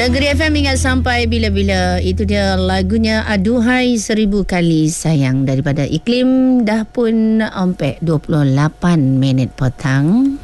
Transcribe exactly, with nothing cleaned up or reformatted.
Negeri F M ingat sampai bila-bila. Itu dia lagunya Aduhai Seribu Kali Sayang daripada Iklim. Dah pun ompek dua puluh lapan minit petang.